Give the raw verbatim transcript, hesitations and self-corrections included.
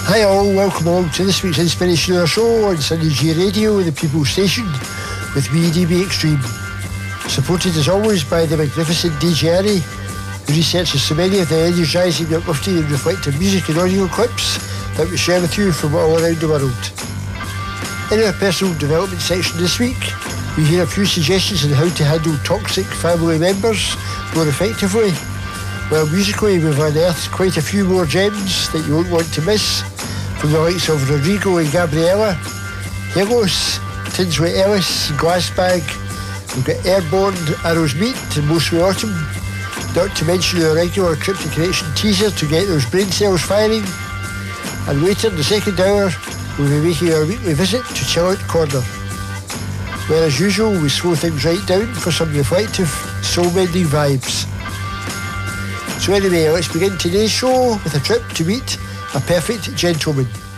Hi all, welcome along to this week's Inspirational Show on Sunday G Radio, the People's Station, with me, D B Extreme. Supported as always by the magnificent D J Harry, who researches so many of the energising, uplifting and reflective music and audio clips that we share with you from all around the world. In our personal development section this week, we hear a few suggestions on how to handle toxic family members more effectively. Well, musically, we've unearthed quite a few more gems that you won't want to miss, from the likes of Rodrigo and Gabriella, Helos, Tinsley Ellis, Glassbag. We've got Airborne, Arrows Meat and Mostly Autumn, not to mention our regular Cryptic Connection teaser to get those brain cells firing. And later in the second hour, we'll be making our weekly visit to Chill Out Corner, where as usual we slow things right down for some reflective, soul-mending vibes. So anyway, let's begin today's show with a trip to meet a perfect gentleman.